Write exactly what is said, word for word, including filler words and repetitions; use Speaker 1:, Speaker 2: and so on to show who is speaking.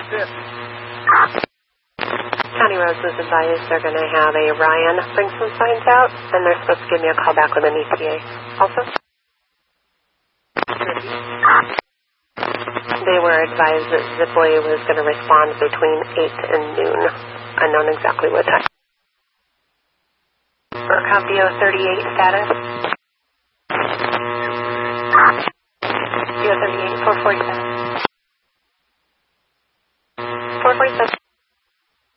Speaker 1: County Roads was advised they're going to have a Ryan bring some signs out, and they're supposed to give me a call back with an E T A. Also, they were advised that Zipway was going to respond between eight and noon. Unknown exactly what time. For Compio thirty-eight status. Compio thirty-eight, four forty-seven.